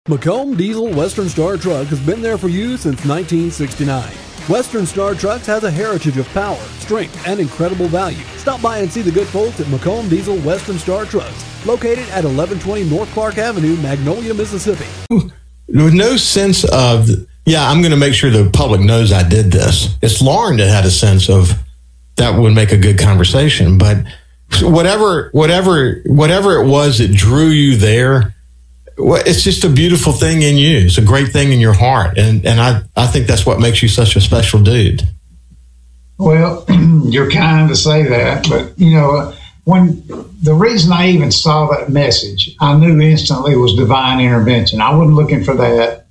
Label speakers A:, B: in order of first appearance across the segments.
A: Macomb Diesel Western Star Truck has been there for you since 1969. Western Star Trucks has a heritage of power, strength, and incredible value. Stop by and see the good folks at Macomb Diesel Western Star Trucks, located at 1120 North Clark Avenue, Magnolia, Mississippi.
B: With no sense of, I'm going to make sure the public knows I did this. It's Lauren that had a sense of that would make a good conversation. But whatever it was that drew you there, it's just a beautiful thing in you. It's a great thing in your heart. And I think that's what makes you such a special dude.
C: Well, you're kind to say that, but when the reason I even saw that message, I knew instantly it was divine intervention. I wasn't looking for that.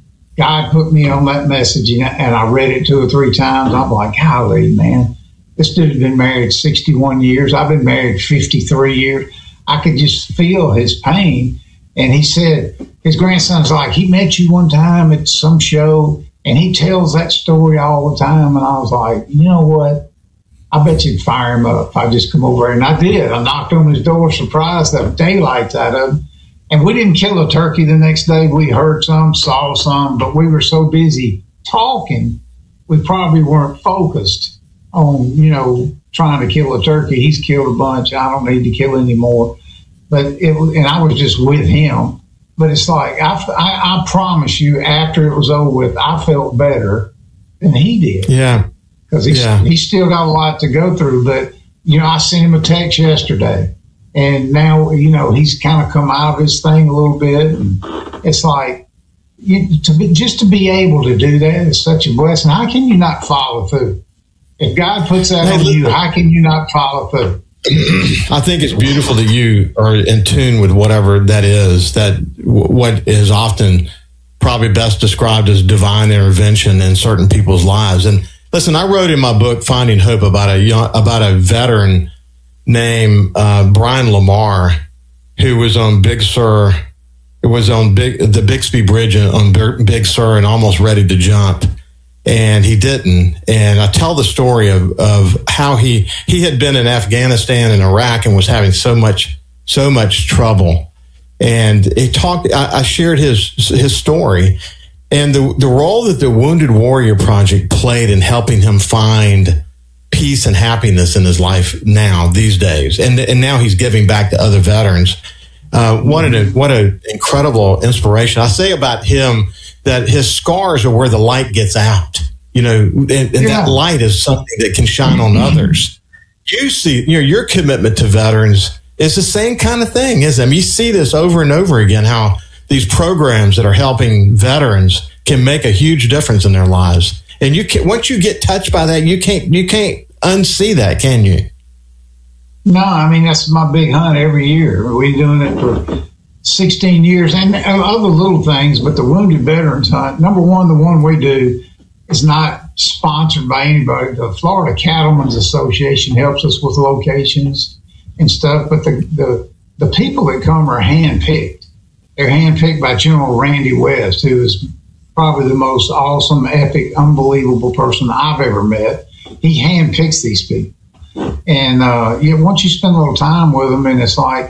C: God put me on that message, and I read it 2 or 3 times. I'm like, golly, man, this dude's been married 61 years. I've been married 53 years. I could just feel his pain. And he said, his grandson's like, he met you one time at some show, and he tells that story all the time. And I was like, you know what? I bet you'd fire him up if I just come over there. And I did. I knocked on his door, surprised the daylights out of him. And we didn't kill a turkey the next day. We heard some, saw some, but we were so busy talking, we probably weren't focused on, trying to kill a turkey. He's killed a bunch. I don't need to kill any more. But and I was just with him. But it's like, I promise you, after it was over with, I felt better than he did.
B: Yeah.
C: Because he's still got a lot to go through. But, I sent him a text yesterday. And now, he's kind of come out of his thing a little bit. And it's like, just to be able to do that is such a blessing. How can you not follow through? If God puts that on you, how can you not follow through?
B: I think it's beautiful that you are in tune with whatever that is, what is often probably best described as divine intervention in certain people's lives. And listen, I wrote in my book, Finding Hope, about a veteran named Brian Lamar, who was on Big Sur. It was on the Bixby Bridge on Big Sur and almost ready to jump. And he didn't. And I tell the story of how he had been in Afghanistan and Iraq and was having so much trouble. And I shared his story and the role that the Wounded Warrior Project played in helping him find peace and happiness in his life now, these days. And now he's giving back to other veterans. What an incredible inspiration. I say about him that his scars are where the light gets out, and that light is something that can shine on others. You see, your commitment to veterans is the same kind of thing, isn't it? I mean, you see this over and over again, how these programs that are helping veterans can make a huge difference in their lives. And once you get touched by that, you can't unsee that, can you?
C: No, I mean, that's my big hunt every year. We're doing it for 16 years and other little things, but the Wounded Veterans Hunt, number one, the one we do is not sponsored by anybody. The Florida Cattlemen's Association helps us with locations and stuff, but the people that come are handpicked. They're handpicked by General Randy West, who is probably the most awesome, epic, unbelievable person I've ever met. He handpicks these people. And once you spend a little time with them, and it's like,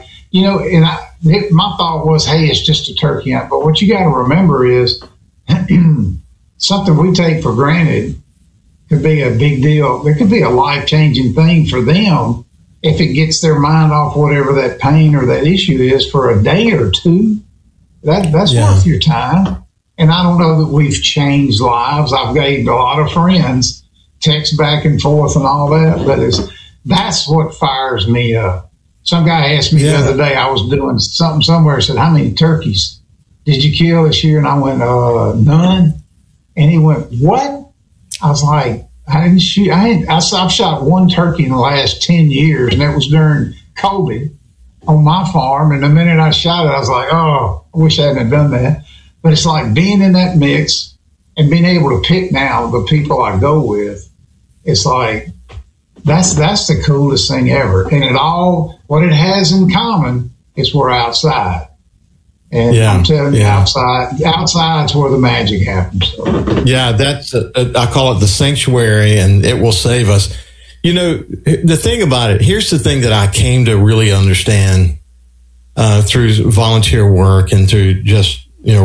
C: my thought was, hey, it's just a turkey hunt. But what you got to remember is something we take for granted could be a big deal. There could be a life-changing thing for them if it gets their mind off whatever that pain or that issue is for a day or two. That's worth your time. And I don't know that we've changed lives. I've gained a lot of friends, text back and forth and all that, but that's what fires me up. Some guy asked me the other day, I was doing something somewhere, said, how many turkeys did you kill this year? And I went, none. And he went, what? I was like, I didn't shoot. I've shot one turkey in the last 10 years, and that was during COVID on my farm. And the minute I shot it, I was like, oh, I wish I hadn't done that. But it's like being in that mix and being able to pick now the people I go with. It's like, that's the coolest thing ever. And what it has in common is we're outside. And I'm telling you, outside's where the magic happens. So.
B: Yeah, I call it the sanctuary, and it will save us. The thing about it, here's the thing that I came to really understand through volunteer work and through just